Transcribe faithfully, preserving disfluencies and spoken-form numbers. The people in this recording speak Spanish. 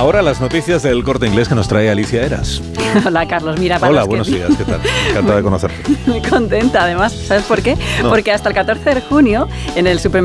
Ahora las noticias del Corte Inglés que nos trae Alicia Eras. Hola, Carlos. Mira, para Hola, los que... buenos días, ¿qué tal? Encantado de conocerte. Muy contenta, además. ¿Sabes por qué? No. Porque hasta el catorce de junio, en el supermercado